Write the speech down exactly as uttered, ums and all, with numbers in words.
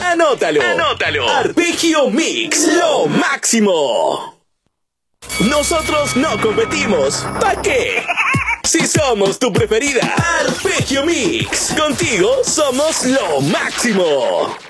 Anótalo. Anótalo. Arpegio Mix, lo máximo. Nosotros no competimos. ¿Para qué? Si somos tu preferida. Arpegio Mix. Contigo somos lo máximo.